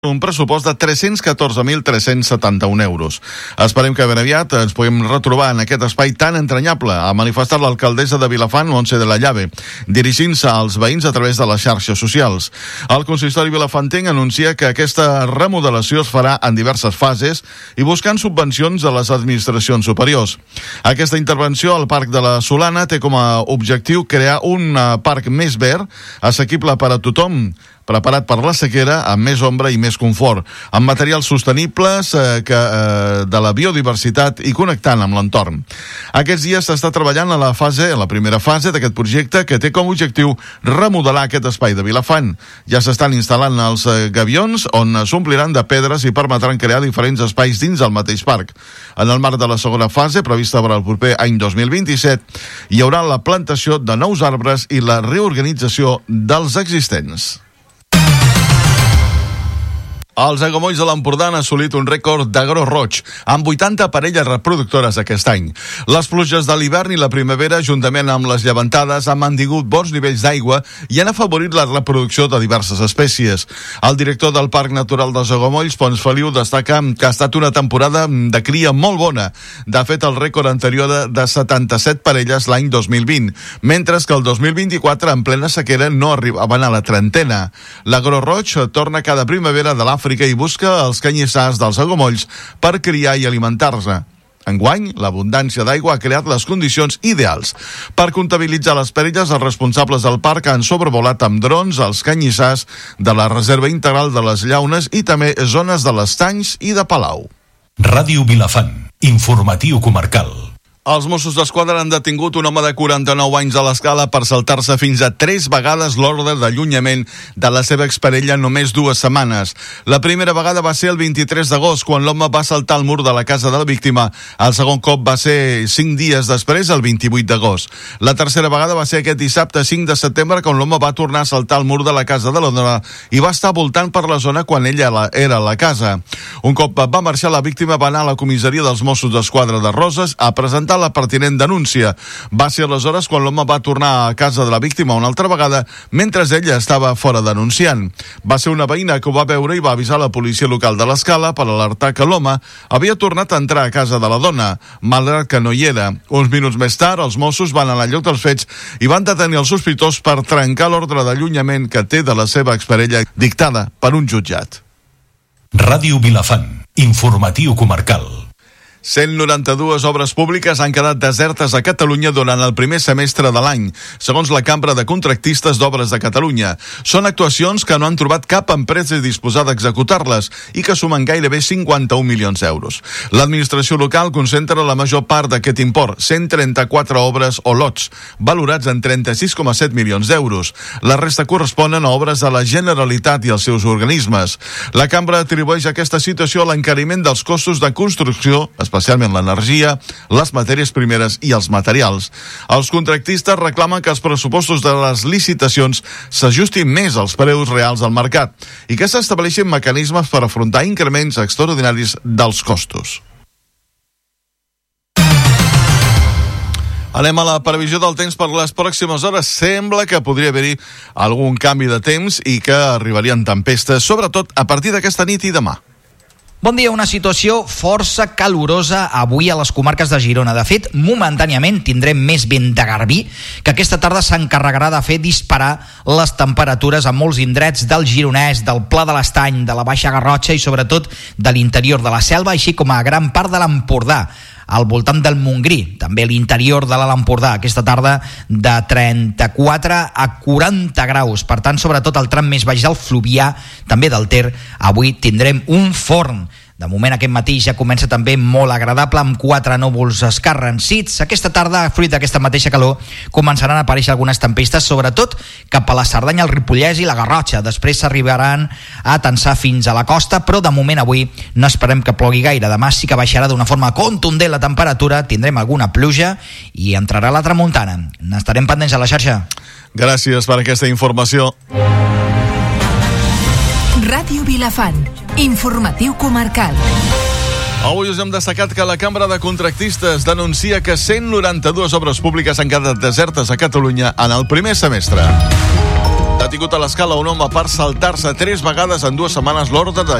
un pressupost de 314.371 euros. Esperem que ben aviat ens puguem retrobar en aquest espai tan entranyable, ha manifestat l'alcaldessa de Vilafant, Montse de la Llave, dirigint-se als veïns a través de les xarxes socials. El consistori vilafantenc anuncia que aquesta remodelació es farà en diverses fases i buscant subvencions de les administracions superiors. Aquesta intervenció al Parc de la Solana té com a objectiu crear un parc més verd, assequible per a tothom, preparat per la sequera, amb més ombra i més confort, amb materials sostenibles de la biodiversitat i connectant amb l'entorn. Aquests dies s'està treballant en la primera fase d'aquest projecte, que té com a objectiu remodelar aquest espai de Vilafant. Ja s'estan instal·lant els gavions, on s'ompliran de pedres i permetran crear diferents espais dins del mateix parc. En el marc de la segona fase, prevista per al proper any 2027, hi haurà la plantació de nous arbres i la reorganització dels existents. Els aiguamolls de l'Empordà han assolit un rècord de gros roig, amb 80 parelles reproductores aquest any. Les pluges de l'hivern i la primavera, juntament amb les llevantades, han mantingut bons nivells d'aigua i han afavorit la reproducció de diverses espècies. El director del Parc Natural dels Aiguamolls, Pons Feliu, destaca que ha estat una temporada de cria molt bona. De fet, el rècord anterior de 77 parelles l'any 2020, mentre que el 2024, en plena sequera, no arribaven a la trentena. La gros roig torna cada primavera de l'Àfrica i busca els canyissars dels aiguamolls per criar i alimentar-se. Enguany, l'abundància d'aigua ha creat les condicions ideals. Per comptabilitzar les parelles, els responsables del parc han sobrevolat amb drons els canyissars de la Reserva Integral de les Llaunes i també zones de l'Estanys i de Palau. Ràdio Vilafant, informatiu comarcal. Els Mossos d'Esquadra han detingut un home de 49 anys a l'Escala per saltar-se fins a 3 vegades l'ordre d'allunyament de la seva exparella en només 2 setmanes. La primera vegada va ser el 23 d'agost, quan l'home va saltar el mur de la casa de la víctima. El segon cop va ser 5 dies després, el 28 d'agost. La tercera vegada va ser aquest dissabte 5 de setembre, quan l'home va tornar a saltar el mur de la casa de la dona i va estar voltant per la zona quan ella era a la casa. Un cop va marxar, la víctima va anar a la comissaria dels Mossos d'Esquadra de Roses a presentar la pertinent denúncia. Va ser aleshores quan l'home va tornar a casa de la víctima una altra vegada, mentre ella estava fora denunciant. Va ser una veïna que ho va veure i va avisar la policia local de l'Escala per alertar que l'home havia tornat a entrar a casa de la dona, malgrat que no hi era. Uns minuts més tard, els Mossos van anar al lloc dels fets i van detenir el sospitós per trencar l'ordre d'allunyament que té de la seva exparella dictada per un jutjat. Ràdio Vilafant, informatiu comarcal. 192 obres públiques han quedat desertes a Catalunya durant el primer semestre de l'any, segons la Cambra de Contractistes d'Obres de Catalunya. Són actuacions que no han trobat cap empresa disposada a executar-les i que sumen gairebé 51 milions d'euros. L'administració local concentra la major part d'aquest import, 134 obres o lots, valorats en 36,7 milions d'euros. La resta corresponen a obres de la Generalitat i els seus organismes. La Cambra atribueix aquesta situació a l'encariment dels costos de construcció, especialment l'energia, les matèries primeres i els materials. Els contractistes reclamen que els pressupostos de les licitacions s'ajustin més als preus reals del mercat i que s'estableixin mecanismes per afrontar increments extraordinaris dels costos. Anem a la previsió del temps per les pròximes hores. Sembla que podria haver-hi algun canvi de temps i que arribarien tempestes, sobretot a partir d'aquesta nit i demà. Bon dia, una situació força calorosa avui a les comarques de Girona. De fet, momentàniament tindrem més vent de garbí, que aquesta tarda s'encarregarà de fer disparar les temperatures a molts indrets del Gironès, del Pla de l'Estany, de la Baixa Garrotxa i sobretot de l'interior de la Selva, així com a gran part de l'Empordà, al voltant del Montgrí, també l'interior de l'Alt Empordà, aquesta tarda de 34 a 40 graus. Per tant, sobretot el tram més baix del Fluvià, també del Ter, avui tindrem un forn. De moment aquest matí ja comença també molt agradable, amb 4 núvols escarransits. Aquesta tarda, fruit d'aquesta mateixa calor, començaran a aparèixer algunes tempestes, sobretot cap a la Cerdanya, el Ripollès i la Garrotxa. Després s'arribaran a tensar fins a la costa, però de moment avui no esperem que plogui gaire. Demà sí que baixarà d'una forma contundent la temperatura, tindrem alguna pluja i entrarà la tramuntana. N'estarem pendents a la xarxa. Gràcies per aquesta informació. Ràdio Vilafant, informatiu comarcal. Avui us hem destacat que la Cambra de Contractistes denuncia que 192 obres públiques han quedat desertes a Catalunya en el primer semestre. De detingut a l'Escala un home per saltar-se 3 vegades en 2 setmanes l'ordre de